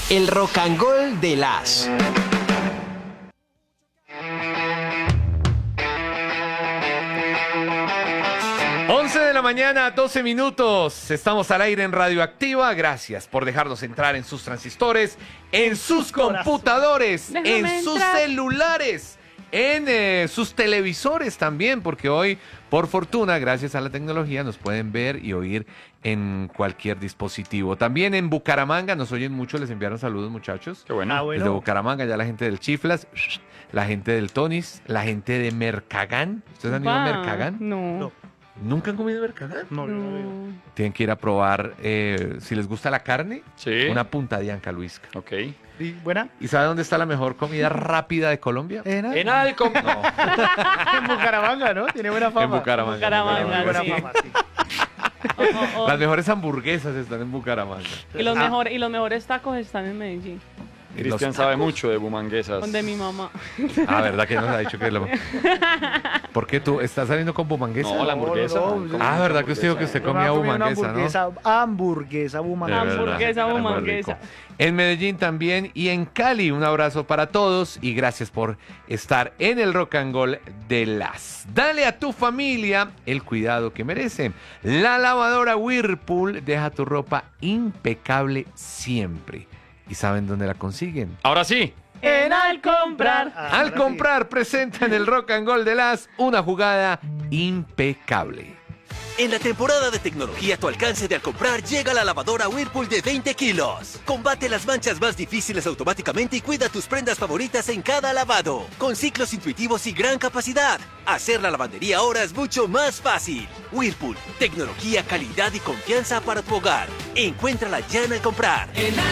El Rock and Roll de las. De la mañana, 12 minutos. Estamos al aire en Radioactiva. Gracias por dejarnos entrar en sus transistores, en sus computadores, en sus celulares, en sus televisores también, porque hoy, por fortuna, gracias a la tecnología, nos pueden ver y oír en cualquier dispositivo. También en Bucaramanga, nos oyen mucho, les enviaron saludos, muchachos. Qué bueno. Desde Bucaramanga, ya la gente del Chiflas, la gente del Tonis, la gente de Mercagán. ¿Ustedes han ido a Mercagán? No. ¿Nunca han comido mercadán? No. Tienen que ir a probar, si les gusta la carne, Sí. una punta de Anca Luisca. Ok. ¿Y buena? ¿Y sabe dónde está la mejor comida rápida de Colombia? En Alcom. No. En Bucaramanga, ¿no? Tiene buena fama. En Bucaramanga. Bucaramanga, Buena sí. fama, sí. Las mejores hamburguesas están en Bucaramanga. Y los mejores tacos están en Medellín, Cristian sabe mucho de bumanguesas. donde mi mamá. Ah, ¿verdad que nos ha dicho que lo... ¿Por qué tú estás saliendo con bumanguesa? No, la hamburguesa. No. Ah, ¿verdad que usted dijo que usted comía Yo me comí una bumanguesa, ¿no? hamburguesa, bumanguesa. De verdad, Hamburguesa, muy bumanguesa. rico. En Medellín también y en Cali, un abrazo para todos y gracias por estar en el Rock and Roll de las. Dale a tu familia el cuidado que merecen. La lavadora Whirlpool deja tu ropa impecable siempre. ¿Y saben dónde la consiguen? Ahora sí. En Al Comprar. Al comprar, presenta en el Rock and Roll de las una jugada impecable. En la temporada de tecnología a tu alcance de Al Comprar llega la lavadora Whirlpool de 20 kilos. Combate las manchas más difíciles automáticamente y cuida tus prendas favoritas en cada lavado. Con ciclos intuitivos y gran capacidad. Hacer la lavandería ahora es mucho más fácil. Whirlpool, tecnología, calidad y confianza para tu hogar. Encuéntrala ya en Al Comprar.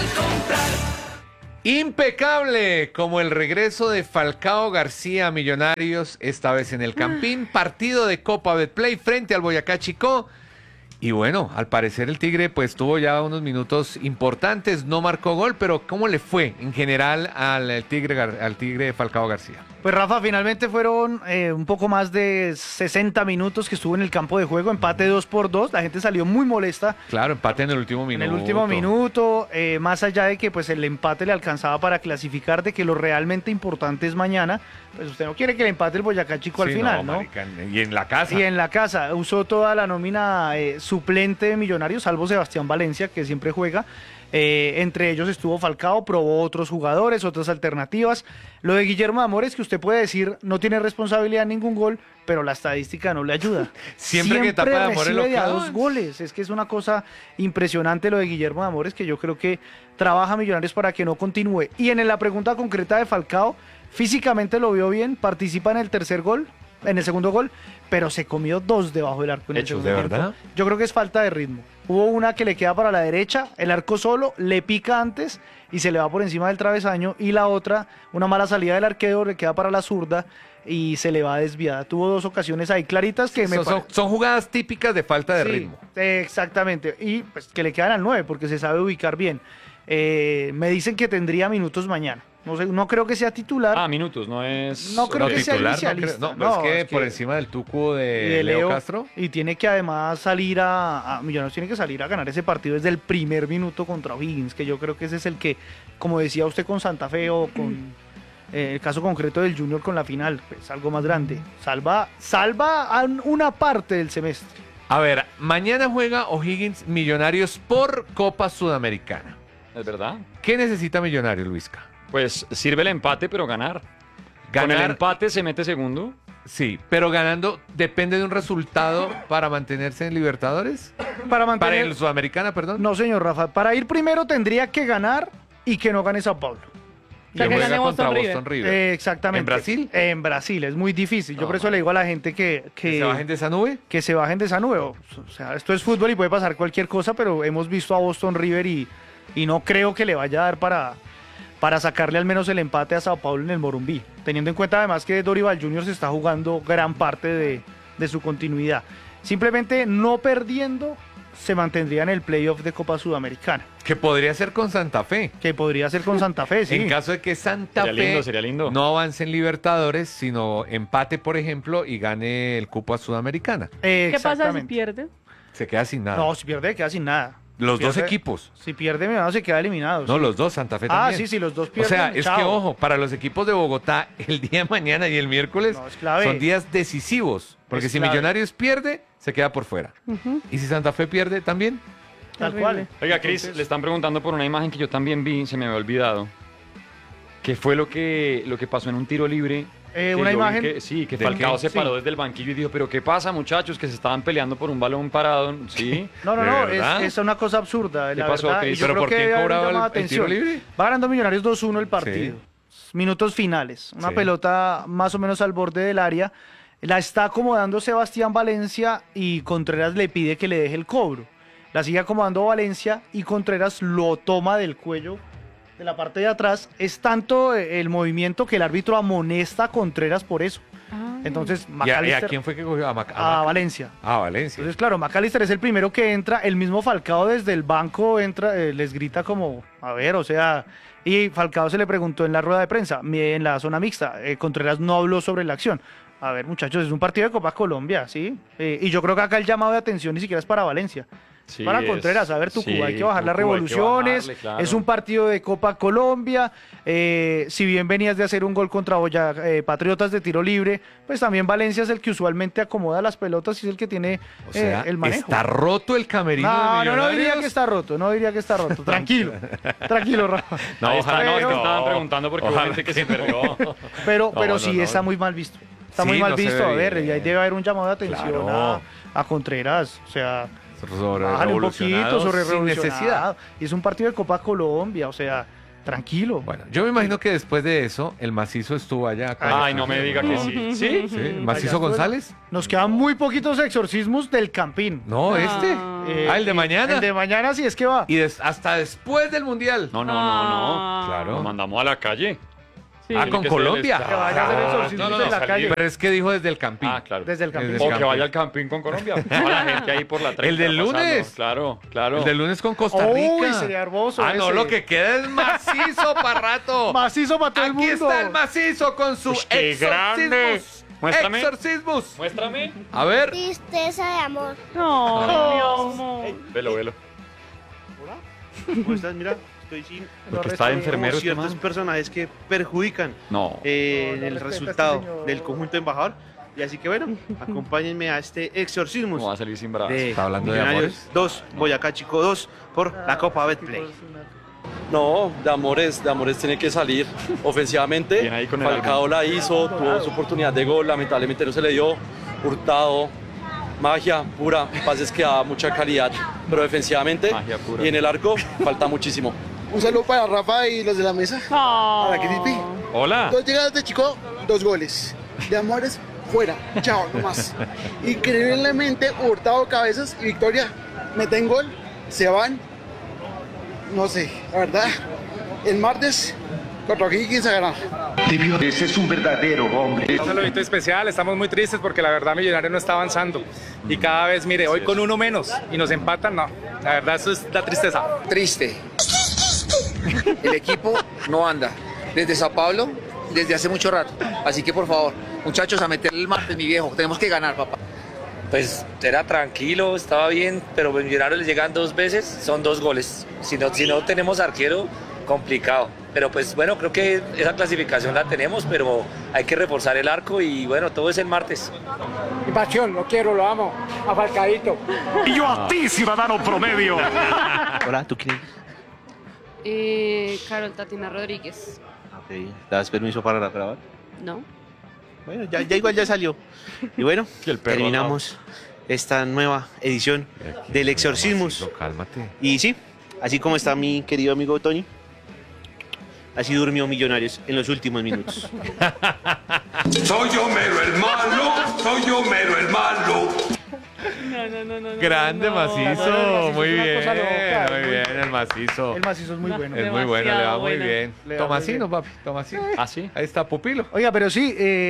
Impecable, como el regreso de Falcao García a Millonarios, esta vez en el Campín, partido de Copa Betplay frente al Boyacá Chicó. Y bueno, al parecer el Tigre pues tuvo ya unos minutos importantes, no marcó gol, pero ¿cómo le fue en general al Tigre Falcao García? Pues Rafa, finalmente fueron un poco más de 60 minutos que estuvo en el campo de juego, empate 2-2, la gente salió muy molesta. Claro, empate en el último En minuto. el último minuto, más allá de que pues el empate le alcanzaba para clasificar, de que lo realmente importante es mañana, pues usted no quiere que le empate el Boyacá Chico al Sí, final, ¿no? marica, y en la casa. Y en la casa, usó toda la nómina suplente de Millonarios, salvo Sebastián Valencia, que siempre juega. Entre ellos estuvo Falcao, probó otros jugadores, otras alternativas. Lo de Guillermo Amores, que usted puede decir, no tiene responsabilidad en ningún gol, pero la estadística no le ayuda. Siempre que tapa de Amores lo recibe de a clavan. 2 goles. Es que es una cosa impresionante lo de Guillermo Amores, que yo creo que trabaja Millonarios para que no continúe. Y en la pregunta concreta de Falcao, físicamente lo vio bien, participa en el tercer gol, en el segundo gol, pero se comió 2 debajo del arco en el Hechos, segundo ¿de tiempo. verdad? Yo creo que es falta de ritmo. Hubo una que le queda para la derecha, el arco solo, le pica antes y se le va por encima del travesaño, y la otra, una mala salida del arquero, le queda para la zurda y se le va desviada. Tuvo 2 ocasiones ahí claritas que me Son jugadas típicas de falta de Sí, ritmo. exactamente, y pues que le quedan al 9 porque se sabe ubicar bien. Me dicen que tendría minutos mañana. No sé, no creo que sea titular. Minutos, no es. No creo que sea titular, inicialista. no, pero No, es que es por que- encima del tuco y de de Leo Castro. Y tiene que además salir a Millonarios tiene que salir a ganar ese partido desde el primer minuto contra O'Higgins, que yo creo que ese es el que, como decía usted con Santa Fe o con el caso concreto del Junior con la final, pues algo más grande. Salva a una parte del semestre. A ver, mañana juega O'Higgins Millonarios por Copa Sudamericana. Es verdad. ¿Qué necesita Millonarios, Luisca? Pues sirve el empate, pero ganar. Con el Ganar, empate se mete segundo. sí, pero ganando depende de un resultado para mantenerse en Libertadores. Para Para mantener... el Sudamericana, perdón. No, señor Rafa, para ir primero tendría que ganar y que no gane Sao Paulo. O sea, Y que juega gane contra Boston Boston River. Exactamente. ¿En Brasil? En Brasil, es muy difícil. Yo No, por eso le digo a la gente ¿Que se bajen de esa nube? que se bajen de esa nube. O sea, esto es fútbol y puede pasar cualquier cosa, pero hemos visto a Boston River y no creo que le vaya a dar para sacarle al menos el empate a Sao Paulo en el Morumbí. Teniendo en cuenta además que Dorival Junior se está jugando gran parte de su continuidad. Simplemente no perdiendo se mantendría en el playoff de Copa Sudamericana, Que podría ser con Santa Fe. que podría ser con Santa Fe, sí. En caso de que Santa Sería Fe sería lindo. no avance en Libertadores, sino empate, por ejemplo, y gane el cupo a Sudamericana. ¿Qué pasa si Exactamente. pierde? Se queda sin nada. No, si pierde queda sin nada. Los dos Pierde- equipos. Si pierde Millonarios se queda eliminado. No, sí. los dos, Santa Fe Ah, también. sí, los dos O pierden. sea, es que chao. ojo, para los equipos de Bogotá, el día de mañana y el miércoles No, es clave. son días decisivos. Porque Es si clave. Millonarios pierde, se queda por fuera. Y si Santa Fe pierde, también. Tal Terrible. cual. Oiga, Cris, Entonces- le están preguntando por una imagen que yo también vi, se me había olvidado. ¿Qué fue lo que pasó en un tiro libre? Que Una yo vi imagen. que ¿De Falcao qué? se paró Sí. desde el banquillo y dijo, pero ¿qué pasa, muchachos? Que se estaban peleando por un balón parado. Sí. No, ¿De verdad? es una cosa absurda, la pasó, verdad. Cris? Y yo ¿Pero creo por que quién debe haber cobraba llamado el tiro atención. libre? Va ganando Millonarios 2-1 el partido. Minutos finales. Una Sí. pelota más o menos al borde del área. La está acomodando Sebastián Valencia y Contreras le pide que le deje el cobro. La sigue acomodando Valencia y Contreras lo toma del cuello de la parte de atrás. Es tanto el movimiento que el árbitro amonesta a Contreras por eso. Ah. Entonces, ¿Y a McAllister quién fue que cogió? a Valencia. Ah, Valencia. Entonces, claro, McAllister es el primero que entra, el mismo Falcao desde el banco entra, les grita como, a ver, o sea, y Falcao se le preguntó en la rueda de prensa, en la zona mixta, Contreras no habló sobre la acción. A ver, muchachos, es un partido de Copa Colombia, ¿sí? Y yo creo que acá el llamado de atención ni siquiera es para Valencia. Sí, Para es- Contreras, a ver, Tucú, sí, hay que bajar las Tucú, hay que revoluciones, bajarle, claro. es un partido de Copa Colombia, si bien venías de hacer un gol contra Patriotas de tiro libre, pues también Valencia es el que usualmente acomoda las pelotas y es el que tiene O sea, el manejo. está roto el camerino de No, no Millonarios. diría que está roto, no diría que está roto, tranquilo, tranquilo, Rafa. No, Ahí está, ojalá no, que es que no. estaban preguntando porque hubo Ojalá gente que que se perdió. Pero No, sí no. está muy mal visto. Está Sí, muy mal no se visto, ve a ver, bien. y ahí debe haber un llamado de atención Claro. a Contreras, o sea, Sobre bájale un poquito, revolucionado, sobre sin revolucionado. necesidad. Y es un partido de Copa Colombia, o sea, tranquilo. Bueno, yo me imagino que después de eso, el macizo estuvo allá. con- Ay, no me diga que sí. ¿Sí? Sí, ¿el macizo González? Nos quedan muy poquitos exorcismos del Campín. No, este. Ah. El de mañana. El de mañana sí es que va. Y hasta después del Mundial. No, no, no, no. Claro. Lo mandamos a la calle. Sí. Ah, con que se Colombia. les- Que vaya a hacer exorcismos en la calle. Pero es que dijo desde el Campín. Ah, claro. Desde el Campín. Desde O el que Campín. vaya al campín con Colombia. Toda la gente ahí por la 30 El del pasando. lunes. Claro, claro. El del lunes con Costa Uy, Rica. sería hermoso Ah, no, ese. lo que queda es macizo para rato. Macizo para todo el Aquí mundo. está el macizo con su Uy, qué grande. exorcismos. Muéstrame. Exorcismos. Muéstrame. A ver. Tristeza de amor. No, mi amor. Velo, velo. ¿Cómo estás? Mira, estoy sin Porque está de enfermero este ciertos man. personajes que perjudican No. en No, el no respeta resultado este señor. del conjunto embajador. Y así que bueno, acompáñenme a este No va exorcismo a salir sin brazos. de ¿Está hablando de Millonarios amores? 2, Boyacá Chico 2 por la Copa Betplay. No, de Amores tiene que salir ofensivamente. Bien ahí con el Falcao la hizo, tuvo su oportunidad de gol, lamentablemente no se le dio. Hurtado, magia pura, pases que da mucha calidad, pero defensivamente Magia pura. y en el arco falta muchísimo. Un saludo para Rafa y los de la mesa. Oh. Para Crispy. Hola. 2 llegadas de Chico, 2 goles. De Amores, fuera. Chao, nomás. Increíblemente, Hurtado cabezas y Victoria meten gol, se van. No sé, la verdad. El martes contra Higgins a ganar. Ese es un verdadero hombre. Un saludito especial, estamos muy tristes porque la verdad Millonarios no está avanzando y cada vez, mire, hoy con uno menos y nos empatan, no, la verdad eso es la tristeza. Triste. El equipo no anda. Desde Sao Paulo, desde hace mucho rato. Así que por favor, muchachos, a meterle el martes, mi viejo. Tenemos que ganar, papá. Pues era tranquilo, estaba bien, pero Millonarios le llegan 2 veces, son 2 goles. Si no tenemos arquero, complicado. Pero pues bueno, creo que esa clasificación la tenemos, pero hay que reforzar el arco y bueno, todo es el martes. Mi pasión, lo quiero, lo amo. A Falcadito. Y yo a ti, ciudadano promedio. Hola, ¿tú quién eres? Carol Tatiana Rodríguez. Ok, ¿te das permiso para grabar? ¿No? Bueno, ya igual ya salió. Y bueno, el perro terminamos esta nueva edición del Exorcismos. Cálmate. Y sí, así como está mi querido amigo Tony, así durmió Millonarios en los últimos minutos. Soy yo mero el malo, soy yo mero el malo. No. Grande macizo, No, muy es una bien, cosa loca, muy muy bien el macizo. El macizo es muy bueno. Es muy bueno, le va Demasiado muy bueno. bien. Le va muy Tomasino, bien. papi, Tomasino. ¿Ah, sí? Ahí está Pupilo. Oiga, pero sí,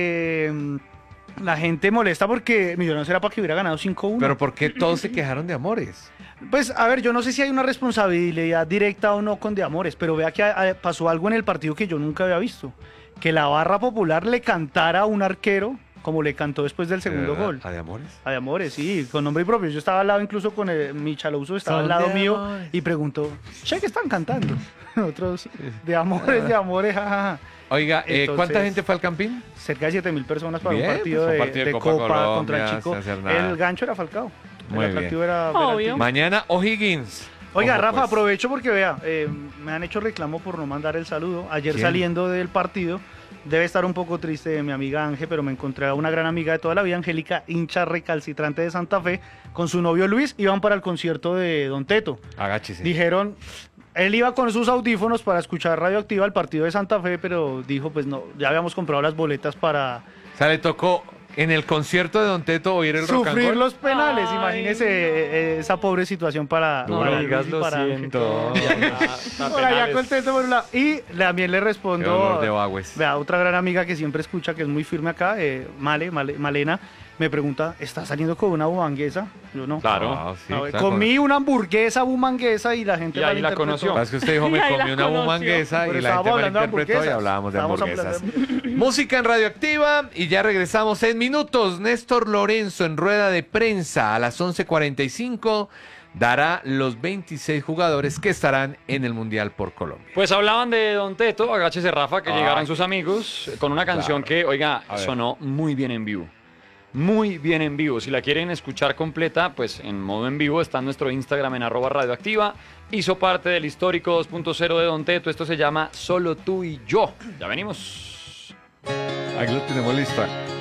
la gente molesta porque Millonarios era para que hubiera ganado 5-1. Pero ¿por qué todos se quejaron de Amores? Pues, a ver, yo no sé si hay una responsabilidad directa o no con De Amores, pero vea que pasó algo en el partido que yo nunca había visto. Que la barra popular le cantara a un arquero como le cantó después del segundo gol. ¿A de Amores? A de Amores, sí, con nombre propio. Yo estaba al lado, incluso con mi Chalouso estaba al lado mío y preguntó, che, ¿qué están cantando? Otros, de Amores, jajaja. Oiga, Entonces, ¿cuánta gente fue al Campín? Cerca de 7.000 personas para Bien, un partido, pues, un partido de de Copa Copa Colombia, contra el Chico. sin hacer nada. El gancho era Falcao. Muy el bien. atractivo era ver al Tigre. Mañana O'Higgins. Oiga, Ojo, Rafa, pues. aprovecho porque vea, me han hecho reclamo por no mandar el saludo. Ayer ¿Quién? saliendo del partido, debe estar un poco triste mi amiga Ángel, pero me encontré a una gran amiga de toda la vida, Angélica, hincha recalcitrante de Santa Fe, con su novio Luis, iban para el concierto de Don Teto. Agáchese. Dijeron, él iba con sus audífonos para escuchar Radioactiva el partido de Santa Fe, pero dijo, pues no, ya habíamos comprado las boletas para O sea, le tocó en el concierto de Don Teto oír el rock and sufrir roll. los penales. Ay. Imagínese esa pobre situación para Duro. Luis digas, y lo para Ángel. siento. Por allá contento por un lado. Y también le Qué respondo dolor de bagües. vea, otra gran amiga que siempre escucha, que es muy firme acá, Malena, me pregunta, ¿estás saliendo con una bumanguesa? Yo no. Claro. Ah, sí, No, claro. comí una hamburguesa bumanguesa y la gente Y ahí la malinterpretó. conoció. Es que usted dijo, me Y ahí comí la una conoció. bumanguesa Pero y la gente estábamos hablando de malinterpretó y hamburguesas. hablábamos de Estábamos hamburguesas. hablando Música en Radioactiva y ya regresamos en minutos. Néstor Lorenzo en rueda de prensa a las 11:45 dará los 26 jugadores que estarán en el Mundial por Colombia. Pues hablaban de Don Teto, agáchese Rafa, que Ay. llegaron sus amigos con una canción Claro. que, oiga, A ver. sonó muy bien en vivo. Muy bien en vivo. Si la quieren escuchar completa, pues en modo en vivo está en nuestro Instagram en @radioactiva. Hizo parte del histórico 2.0 de Don Teto. Esto se llama Solo tú y yo. Ya venimos. Aquí lo tenemos listo.